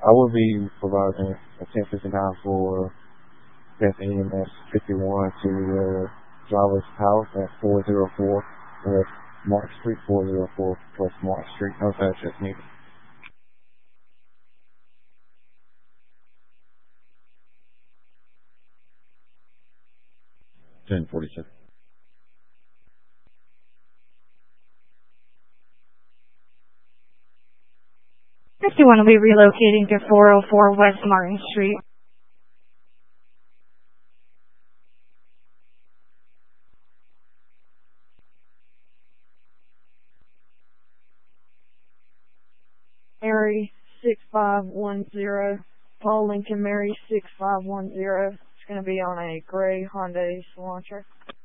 I will be providing a 1059 for FEMS 51 to the driver's house at 404 West Mark Street, 404 West Mark Street. No such as needed. 1047. 51 will be relocating to 404 West Martin Street. Mary 6510, Paul Lincoln Mary 6510. It's going to be on a gray Hyundai Elantra.